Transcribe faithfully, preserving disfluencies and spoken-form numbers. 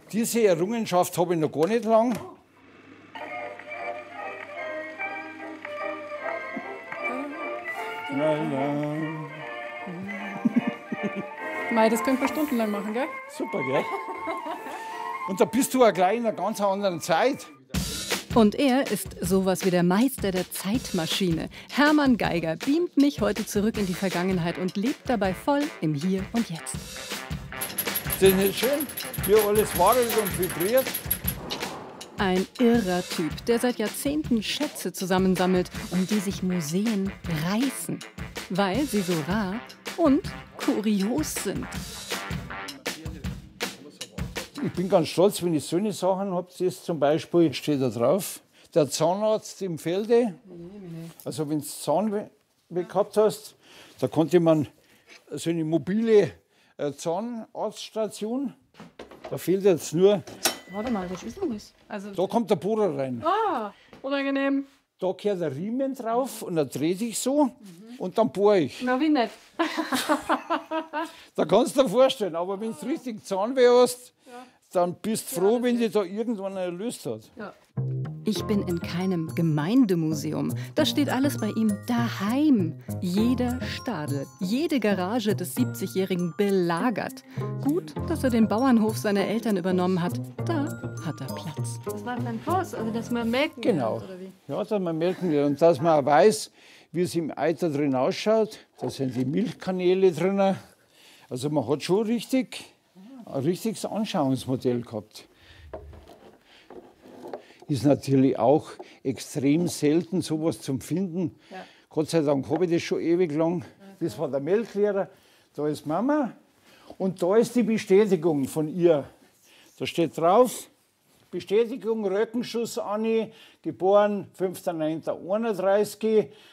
Diese Errungenschaft habe ich noch gar nicht lang. Mei, das könnte man stundenlang machen, gell? Super, gell? Und da bist du auch gleich in einer ganz anderen Zeit. Und er ist sowas wie der Meister der Zeitmaschine. Hermann Geiger beamt mich heute zurück in die Vergangenheit und lebt dabei voll im Hier und Jetzt. Ist das nicht schön? Wie alles wackelt und vibriert. Ein irrer Typ, der seit Jahrzehnten Schätze zusammensammelt, um die sich Museen reißen. Weil sie so rar und kurios sind. Ich bin ganz stolz, wenn ich so eine Sachen habe. Das zum Beispiel steht da drauf, der Zahnarzt im Felde. Also wenn du Zahnweh gehabt hast, da konnte man so eine mobile äh, Zahnarztstation. Da fehlt jetzt nur, Warte mal, was ist denn das? Also, da kommt der Bohrer rein. ah, unangenehm. Da gehört der Riemen drauf und dann drehe ich so und dann bohre ich. Na, wie nett. Da kannst du dir vorstellen, aber wenn du richtig Zahnweh hast, dann bist du froh, wenn dich da irgendwann erlöst hat. Ja. Ich bin in keinem Gemeindemuseum. Das steht alles bei ihm daheim. Jeder Stadel, jede Garage des siebzigjährigen belagert. Gut, dass er den Bauernhof seiner Eltern übernommen hat. Da hat er Platz. Das war dann Kurs, also dass man melken Genau. lernt, oder wie? Ja, dass man melken will. Und dass man auch weiß, wie es im Eiter drin ausschaut. Da sind die Milchkanäle drin. Also man hat schon richtig, ein richtiges Anschauungsmodell gehabt. Ist natürlich auch extrem selten, sowas zum Finden. Ja. Gott sei Dank habe ich das schon ewig lang. Das war der Melklehrer, da ist Mama und da ist die Bestätigung von ihr. Da steht drauf, Bestätigung, Röckenschuss Anni, geboren fünfter neunter einunddreißig,